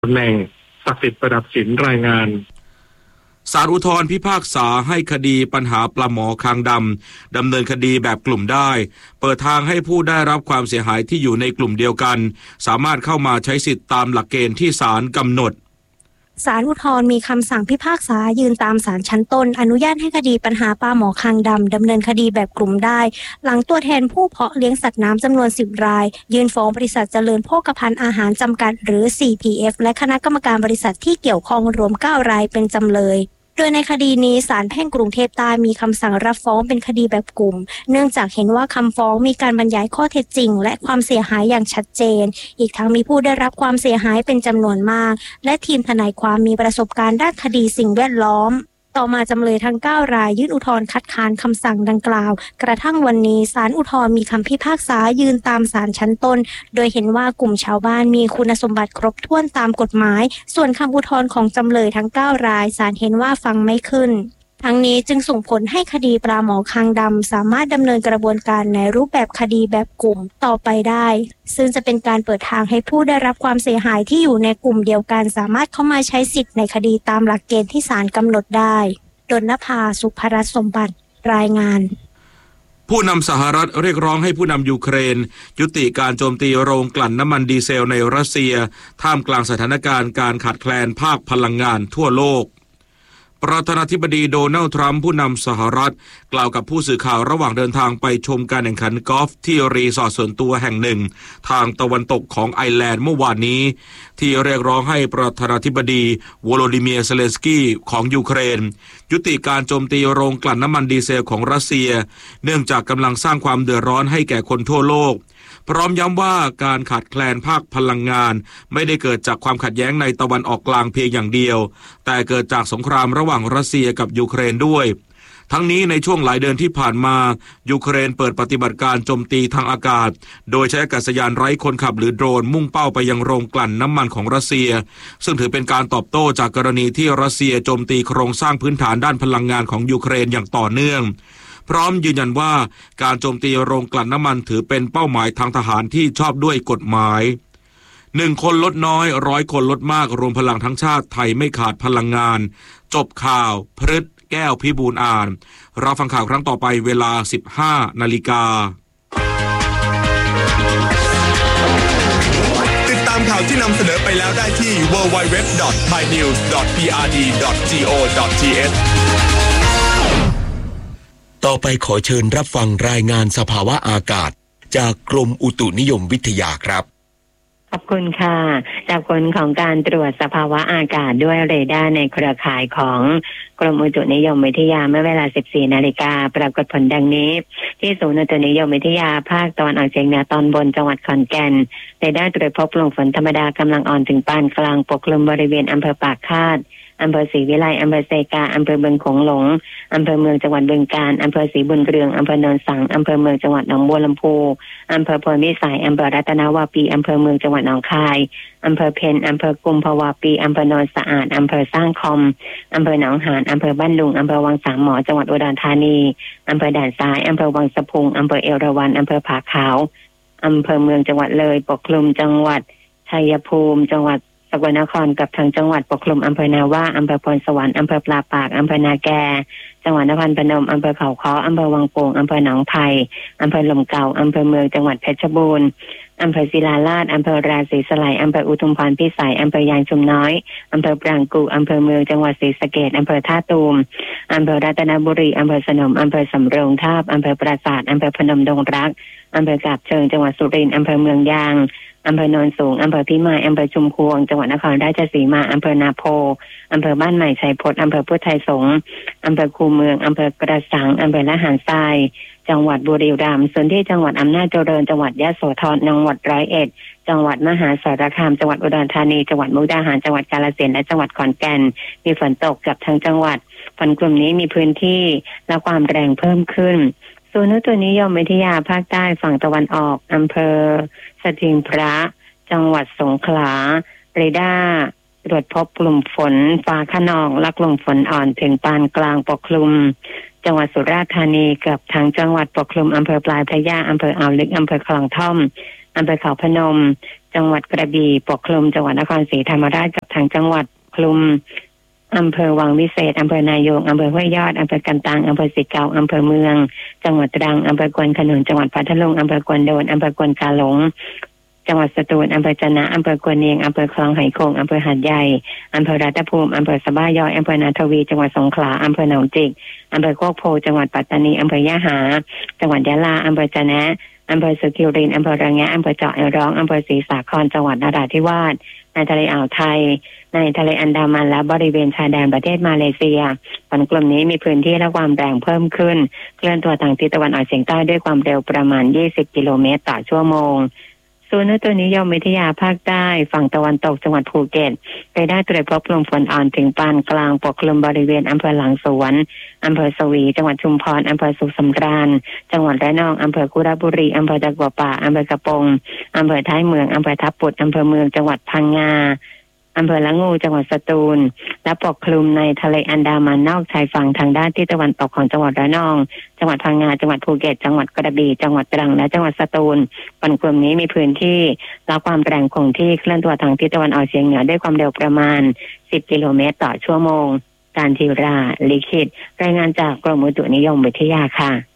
ตำแหน่งศักดิ์สิทธิ์ประดับศิลป์รายงานศาลอุทธรณ์พิพากษาให้คดีปัญหาปลาหมอคางดำดำเนินคดีแบบกลุ่มได้เปิดทางให้ผู้ได้รับความเสียหายที่อยู่ในกลุ่มเดียวกันสามารถเข้ามาใช้สิทธิตามหลักเกณฑ์ที่ศาลกำหนดศาลอุทธรณ์มีคำสั่งพิพากษายืนตามศาลชั้นต้นอนุญาตให้คดีปัญหาปลาหมอคางดำดำเนินคดีแบบกลุ่มได้หลังตัวแทนผู้เพาะเลี้ยงสัตว์น้ำจำนวน10 รายยื่นฟ้องบริษัทเจริญโภคภัณฑ์อาหารจำกัดหรือ CPF และคณะกรรมการบริษัทที่เกี่ยวข้องรวม9 รายเป็นจำเลยโดยในคดีนี้ศาลแพ่งกรุงเทพใต้มีคำสั่งรับฟ้องเป็นคดีแบบกลุ่มเนื่องจากเห็นว่าคำฟ้องมีการบรรยายข้อเท็จจริงและความเสียหายอย่างชัดเจนอีกทั้งมีผู้ได้รับความเสียหายเป็นจำนวนมากและทีมทนายความมีประสบการณ์ด้านคดีสิ่งแวดล้อมต่อมาจำเลยทั้ง9 รายยื่นอุทธรณ์คัดค้านคำสั่งดังกล่าวกระทั่งวันนี้ศาลอุทธรณ์มีคำพิพากษายืนตามศาลชั้นต้นโดยเห็นว่ากลุ่มชาวบ้านมีคุณสมบัติครบถ้วนตามกฎหมายส่วนคำอุทธรณ์ของจำเลยทั้ง9 รายศาลเห็นว่าฟังไม่ขึ้นทั้งนี้จึงส่งผลให้คดีปลาหมอคางดำสามารถดำเนินกระบวนการในรูปแบบคดีแบบกลุ่มต่อไปได้ซึ่งจะเป็นการเปิดทางให้ผู้ได้รับความเสียหายที่อยู่ในกลุ่มเดียวกันสามารถเข้ามาใช้สิทธิ์ในคดีตามหลักเกณฑ์ที่ศาลกำหนดได้ดลนภา สุภรัตน์สมบัติรายงานผู้นำสหรัฐเรียกร้องให้ผู้นำยูเครนยุติการโจมตีโรงกลั่นน้ำมันดีเซลในรัสเซียท่ามกลางสถานการณ์การขาดแคลนภาคพลังงานทั่วโลกประธานาธิบดีโดนัลด์ทรัมป์ผู้นำสหรัฐกล่าวกับผู้สื่อข่าวระหว่างเดินทางไปชมการแข่งขันกอล์ฟที่รีสอร์ทส่วนตัวแห่งหนึ่งทางตะวันตกของไอร์แลนด์เมื่อวานนี้ที่เรียกร้องให้ประธานาธิบดีโวโลดิเมียร์เซเลนสกี้ของยูเครนยุติการโจมตีโรงกลั่นน้ำมันดีเซลของรัสเซียเนื่องจากกำลังสร้างความเดือดร้อนให้แก่คนทั่วโลกพร้อมย้ำว่าการขาดแคลนภาคพลังงานไม่ได้เกิดจากความขัดแย้งในตะวันออกกลางเพียงอย่างเดียวแต่เกิดจากสงครามระหว่างรัสเซียกับยูเครนด้วยทั้งนี้ในช่วงหลายเดือนที่ผ่านมายูเครนเปิดปฏิบัติการโจมตีทางอากาศโดยใช้อากาศยานไร้คนขับหรือโดรนมุ่งเป้าไปยังโรงกลั่นน้ำมันของรัสเซียซึ่งถือเป็นการตอบโต้จากกรณีที่รัสเซียโจมตีโครงสร้างพื้นฐานด้านพลังงานของยูเครนอย่างต่อเนื่องพร้อมยืนยันว่าการโจมตีโรงกลั่นน้ำมันถือเป็นเป้าหมายทางทหารที่ชอบด้วยกฎหมาย1 คนลดน้อย100 คนลดมากรวมพลังทั้งชาติไทยไม่ขาดพลังงานจบข่าวพฤษแก้วพิบูลอ่านรับฟังข่าวครั้งต่อไปเวลา 15 นาฬิกาติดตามข่าวที่นำเสนอไปแล้วได้ที่ www.thainews.prd.go.thต่อไปขอเชิญรับฟังรายงานสภาวะอากาศจากกรมอุตุนิยมวิทยาครับขอบคุณค่ะจากผลของการตรวจสภาวะอากาศด้วยเรดาร์ในเครือข่ายของกรมอุตุนิยมวิทยาเมื่อเวลา 14 นาฬิกาปรากฏผลดังนี้ที่ศูนย์อุตุนิยมวิทยาภาคตะวันออกเฉียงเหนือตอนบนจังหวัดขอนแก่นเรดาร์ตรวจพบปล่องฝนธรรมดากำลังอ่อนถึงปานกลางปกคลุมบริเวณอำเภอปากคาดอำเภอศรีวิไลอำเภอเซกาอำเภอบึงโขงหลงอำเภอเมืองจังหวัดบึงกาฬอำเภอศรีบุญเรืองอำเภอโนนสังอำเภอเมืองจังหวัดหนองบัวลำพูอำเภอโพนวิสัยอำเภอรัตนวาปีอำเภอเมืองจังหวัดหนองคายอำเภอเพนอำเภอกุมภาวาปีอำเภอโนนสะอาดอำเภอสร้างคอมอำเภอหนองหานอำเภอบ้านดุงอำเภอวังสามหมอจังหวัดอุดรธานีอำเภอด่านซ้ายอำเภอวังสะพุงอำเภอเอราวัณอำเภอผาขาวอำเภอเมืองจังหวัดเลยปกคลุมจังหวัดชัยภูมิจังหวัดสกลนครกับทางจังหวัดปกคลุมอำเภอนาว่าอำเภอพรสวรรค์อำเภอปลาปากอำเภอนาแกจังหวัดนครพนมอำเภอเขาค้ออำเภอวังโป่งอำเภอหนองไผ่อำเภอลมเก่าอำเภอเมืองจังหวัดเพชรบูรณ์อำเภอศิลาลาดอำเภอราศีสไลอำเภออุทุมพรพิสัยอำเภอยางชุมน้อยอำเภอปรางกูอำเภอเมืองจังหวัดศรีสะเกษอำเภอท่าตูมอำเภอรัตนบุรีอำเภอสนมอำเภอสำโรงทาบอำเภอปราสาทอำเภอพนมดงรักอำเภอกาบเชิงจังหวัดสุรินทร์อำเภอเมืองยางอำเภอโนนสูงอำเภอพิมายอำเภอชุมพวงจังหวัดนครราชสีมาอำเภอนาโพอำเภอบ้านใหม่ชัยพจน์อำเภอพุทธไทยสงฆ์อำเภอคูเมืองอำเภอกระสังอำเภอละหารทรายจังหวัดบุรีรัมย์ส่วนที่จังหวัดอำนาจเจริญจังหวัดยะโสธรจังหวัดร้อยเอ็ดจังหวัดมหาสารคามจังหวัดอุดรธานีจังหวัดมุกดาหารจังหวัดกาฬสินธุ์และจังหวัดขอนแก่นมีฝนตกกับทั้งจังหวัดฝนกลุ่มนี้มีพื้นที่และความแรงเพิ่มขึ้นศูนย์อุตุนิยมวิทยาภาคใต้ฝั่งตะวันออกอำเภอสถิงพระจังหวัดสงขลาเรดาร์ตรวจพบกลุ่มฝนฟ้าคะนองและกลุ่มฝนอ่อนถึงปานกลางปกคลุมจังหวัดสุราษฎร์ธานีกับทางจังหวัดปกคลุมอำเภอปลายพระยาอำเภออ่าวลึกอำเภอคลองท่อมอำเภอเขาพนมจังหวัดกระบี่ปกคลุมจังหวัดนครศรีธรรมราชกับทางจังหวัดคลุมอำเภอวังวิเศษอำเภอนายงอำเภอห้วยยอดอำเภอกันตังอำเภอสิเกาอำเภอเมืองจังหวัดตรังอำเภอกวนขนุนจังหวัดพัทลุงอำเภอกวนโดนอำเภอกวนกาหลงจังหวัดสตูลอำเภอจะนะอำเภอกวนเนียงอำเภอคลองไหโขงอำเภอหาดใหญ่อำเภอรัตภูมิอำเภอสะบ้ายอยอำเภอนาทวีจังหวัดสงขลาอำเภอหนองจิกอำเภอโคกโพจังหวัดปัตตานีอำเภอยะหาจังหวัดยะลาอำเภอจะนะอำเภอสุขิรินอำเภอระแงะอำเภอเจาะไอร้องอำเภอศรีสาครจังหวัดนราธิวาสในทะเลอ่าวไทยในทะเลอันดามันและบริเวณชายแดนประเทศมาเลเซียฝนกลุ่มนี้มีพื้นที่และความแรงเพิ่มขึ้นเคลื่อนตัวทางทิศตะวันออกเฉียงใต้ด้วยความเร็วประมาณ20กิโลเมตรต่อชั่วโมงศูนย์อุตุนิยมวิทยาภาคใต้ฝั่งตะวันตกจังหวัดภูเก็ตไปได้ตรวจพบลมฝนอ่อนถึงปานกลางปกคลุมบริเวณอำเภอหลังสวนอำเภอสวีจังหวัดชุมพรอำเภอสุขสำราญจังหวัดระนองอำเภอคุระบุรีอำเภอตะกัวป่าอำเภอกระปงอำเภอท้ายเมืองอำเภอทับปุดอำเภอเมืองจังหวัดพังงาอำเภอละงูจังหวัดสตูลและปกคลุมในทะเลอันดามันนอกชายฝั่งทางด้านทิศตะวันตกของจังหวัดระนองจังหวัดพังงาจังหวัดภูเก็ตจังหวัดกระบี่จังหวัดตรังและจังหวัดสตูลฝนกลุ่มนี้มีพื้นที่และความแรงคงที่เคลื่อนตัวทางทิศตะวันออกเฉียงเหนือด้วยความเร็วประมาณ10กิโลเมตรต่อชั่วโมงการทีราลิขิตรายงานจากกรมอุตุนิยมวิทยาค่ะ